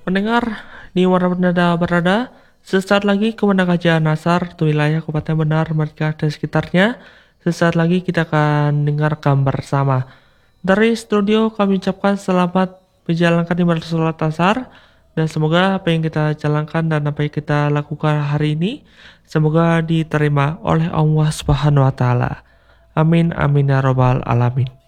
Mendengar di mana Anda berada, sesaat lagi Komandan Gajah Nasar, itu wilayah Kabupaten Benar, Merdeka dan sekitarnya. Sesaat lagi kita akan dengarkan bersama. Dari studio kami ucapkan selamat menjalankan ibadah sholat asar, dan semoga apa yang kita jalankan dan apa yang kita lakukan hari ini semoga diterima oleh Allah Subhanahu wa taala. Amin amin ya rabbal alamin.